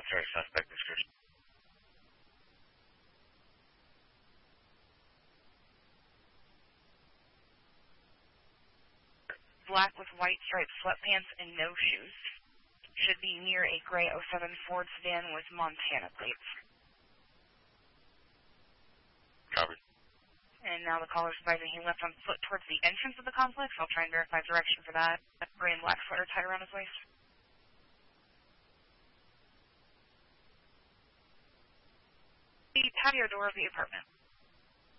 military suspect description. Black with white striped sweatpants and no shoes. Should be near a gray 07 Ford sedan with Montana plates. Covered. And now the caller's advising he left on foot towards the entrance of the complex. I'll try and verify direction for that. Gray and black sweater tied around his waist. The patio door of the apartment.